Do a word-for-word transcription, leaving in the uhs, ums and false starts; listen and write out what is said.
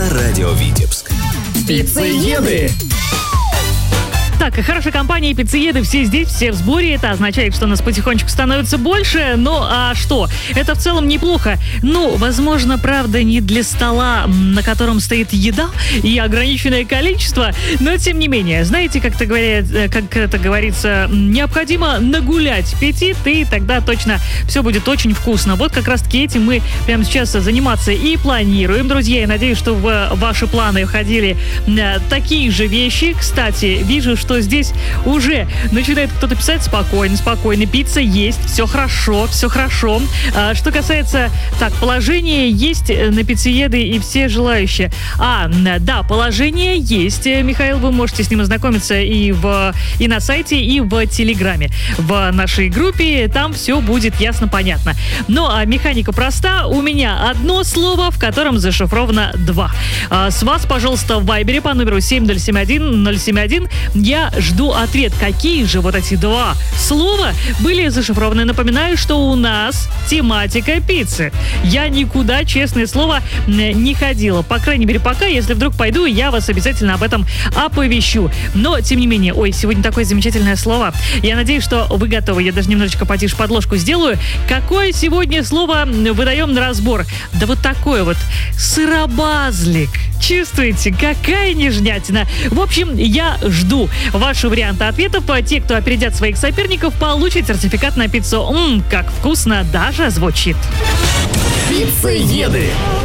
на радио Витебск. Пиццееды! Так, и хорошая компания, пиццееды, все здесь, все в сборе. Это означает, что нас потихонечку становится больше. Ну, а что? Это в целом неплохо. Ну, возможно, правда, не для стола, на котором стоит еда и ограниченное количество. Но, тем не менее, знаете, как это, говорят, как это говорится, необходимо нагулять аппетит, и тогда точно все будет очень вкусно. Вот как раз-таки этим мы прямо сейчас заниматься и планируем, друзья. Я надеюсь, что в ваши планы входили такие же вещи. Кстати, вижу, что здесь уже начинает кто-то писать спокойно, спокойно, пицца есть, все хорошо, все хорошо. А, что касается, так, положение есть на пиццееды и все желающие. А, да, положение есть, Михаил, вы можете с ним ознакомиться и, в, и на сайте, и в Телеграме. В нашей группе там все будет ясно, понятно. Ну, а механика проста. У меня одно слово, в котором зашифровано два. А, с вас, пожалуйста, в Вайбере по номеру семь ноль семь один ноль семь один я жду ответ, какие же вот эти два слова были зашифрованы. Напоминаю, что у нас тематика пиццы. Я никуда, честное слово, не ходила. По крайней мере, пока. Если вдруг пойду, я вас обязательно об этом оповещу. Но, тем не менее, ой, сегодня такое замечательное слово. Я надеюсь, что вы готовы. Я даже немножечко потише подложку сделаю. Какое сегодня слово выдаем на разбор? Да вот такое вот. Сыробазлик. Чувствуете, какая нежнятина. В общем, я жду ваши варианты ответов. Те, кто опередят своих соперников, получат сертификат на пиццу. Ммм, как вкусно даже звучит. Пиццееды!